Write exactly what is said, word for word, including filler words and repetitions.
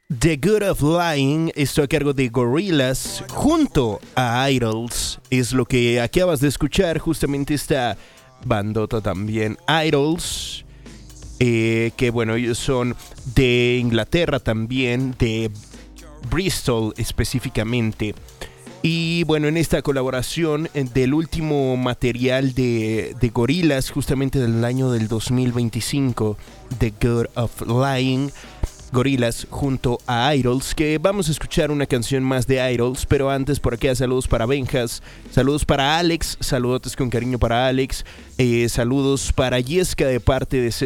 The Good of Lying, esto a cargo de Gorillaz, junto a Idols, es lo que acabas de escuchar, justamente esta bandota también, Idols, eh, que bueno, ellos son de Inglaterra también, de Bristol específicamente. Y bueno, en esta colaboración del último material de, de Gorillaz, justamente del año del dos mil veinticinco, The Good of Lying, Gorillaz junto a Idols, que vamos a escuchar una canción más de Idols, pero antes por acá saludos para Benjas, saludos para Alex, saludotes con cariño para Alex, eh, saludos para Yesca de parte de